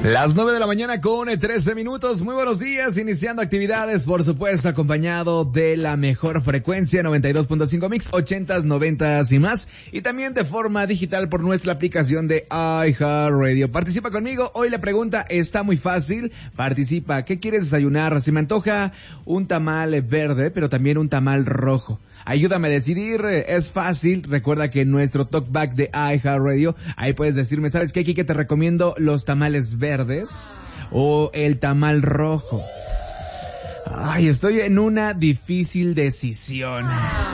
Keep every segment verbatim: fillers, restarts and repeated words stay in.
Las nueve de la mañana con trece minutos. Muy buenos días, iniciando actividades, por supuesto, acompañado de la mejor frecuencia, noventa y dos punto cinco Mix, ochentas, noventas y más. Y también de forma digital por nuestra aplicación de iHeartRadio. Participa conmigo. Hoy la pregunta está muy fácil. Participa. ¿Qué quieres desayunar? Se me antoja un tamal verde, pero también un tamal rojo. Ayúdame a decidir, es fácil. Recuerda que en nuestro talkback de iHeartRadio, ahí puedes decirme, ¿sabes qué, Kike? Te recomiendo los tamales verdes o el tamal rojo. Ay, estoy en una difícil decisión.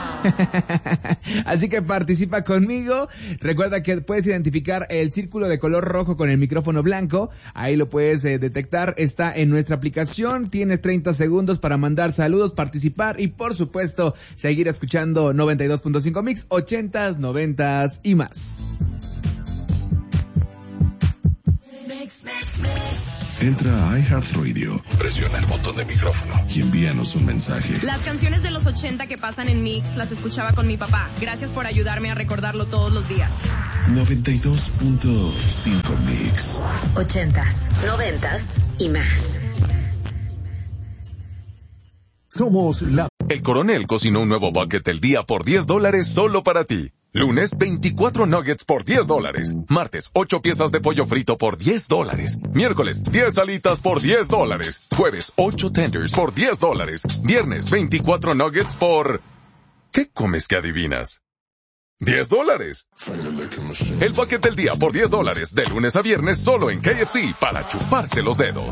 Así que participa conmigo. Recuerda que puedes identificar el círculo de color rojo con el micrófono blanco. Ahí lo puedes eh, detectar. Está en nuestra aplicación. Tienes treinta segundos para mandar saludos, participar y, por supuesto, seguir escuchando noventa y dos punto cinco Mix, ochentas, noventas y más. Entra a iHeartRadio, presiona el botón de micrófono y envíanos un mensaje. Las canciones de los ochenta que pasan en Mix las escuchaba con mi papá. Gracias por ayudarme a recordarlo todos los días. noventa y dos punto cinco Mix. Ochentas, noventas y más. Somos la... El Coronel cocinó un nuevo bucket del día por diez dólares solo para ti. Lunes, veinticuatro nuggets por diez dólares. Martes, ocho piezas de pollo frito por diez dólares. Miércoles, diez alitas por diez dólares. Jueves, ocho tenders por diez dólares. Viernes, veinticuatro nuggets por... ¿Qué comes que adivinas? diez dólares. El bucket del día por diez dólares. De lunes a viernes solo en K F C para chuparse los dedos.